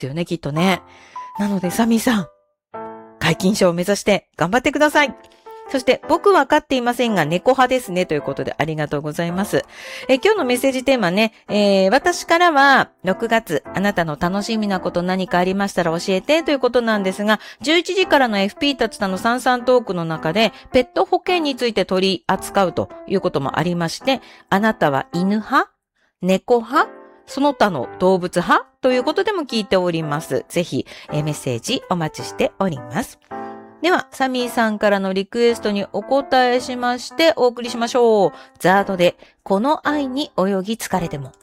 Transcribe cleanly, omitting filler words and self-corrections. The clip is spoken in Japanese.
ですよね、きっとね。なので、サミーさん、皆勤賞を目指して頑張ってください。そして、僕は飼っていませんが、猫派ですね。ということで、ありがとうございます。今日のメッセージテーマね、私からは、6月、あなたの楽しみなこと何かありましたら教えて、ということなんですが、11時からの FP たちとのサンサントークの中で、ペット保険について取り扱うということもありまして、あなたは犬派？猫派？その他の動物派？ということでも聞いております。ぜひ、メッセージお待ちしております。では、サミーさんからのリクエストにお答えしましてお送りしましょう。ザードで、この愛に泳ぎ疲れても。